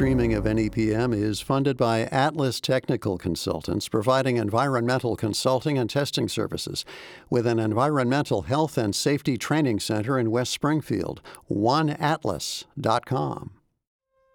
streaming of NEPM is funded by Atlas Technical Consultants, providing environmental consulting and testing services with an environmental health and safety training center in West Springfield. OneAtlas.com.